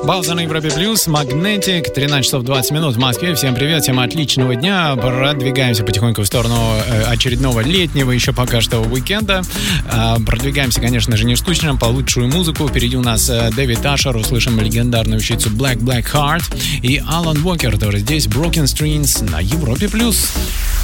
База на Европе Плюс, Magnetic, 13 часов 20 минут в Москве. Всем привет, всем отличного дня. Продвигаемся потихоньку в сторону очередного летнего, еще пока что уикенда. Продвигаемся, конечно же, не штучно, по лучшую музыку. Впереди у нас Дэвид Ашер, услышим легендарную вещицу Black Heart. И Алан Уокер тоже здесь, Broken Strings на Европе Плюс.